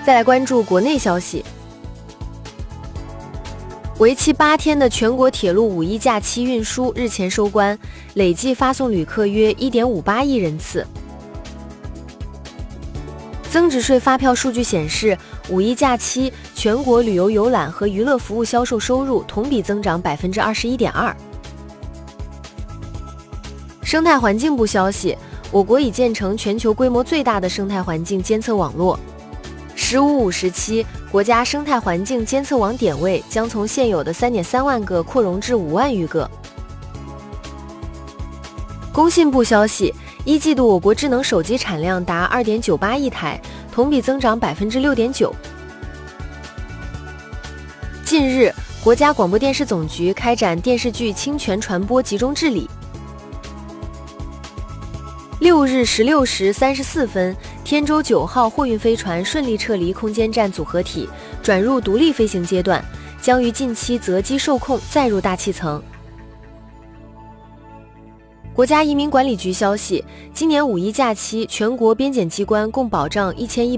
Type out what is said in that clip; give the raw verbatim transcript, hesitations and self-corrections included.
再来关注国内消息，为期八天的全国铁路五一假期运输日前收官，累计发送旅客约 一点五八亿人次。增值税发票数据显示，五一假期全国旅游游览和娱乐服务销售收入同比增长 百分之二十一点二。生态环境部消息，我国已建成全球规模最大的生态环境监测网络。十五五时期，国家生态环境监测网点位将从现有的 三点三万个扩容至五万余个。工信部消息，一季度我国智能手机产量达 二点九八亿台，同比增长 百分之六点九。近日，国家广播电视总局开展电视剧侵权传播集中治理。六日十六时三十四分，天舟九号货运飞船顺利撤离空间站组合体，转入独立飞行阶段，将于近期择机受控再入大气层。国家移民管理局消息，今年五一假期，全国边检机关共保障一千一